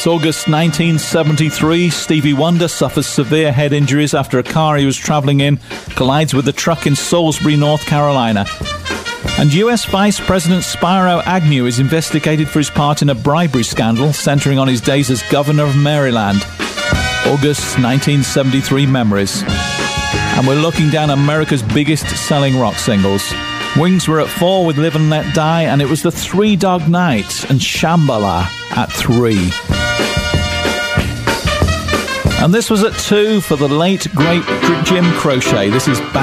It's August 1973. Stevie Wonder suffers severe head injuries after a car he was travelling in collides with a truck in Salisbury, North Carolina. And US Vice President Spiro Agnew is investigated for his part in a bribery scandal centering on his days as governor of Maryland. August 1973 memories. And we're looking down America's biggest selling rock singles. Wings were at 4 with Live and Let Die, and it was the Three Dog Night and Shambhala at 3. And this was at 2 for the late, great Jim Croce. This is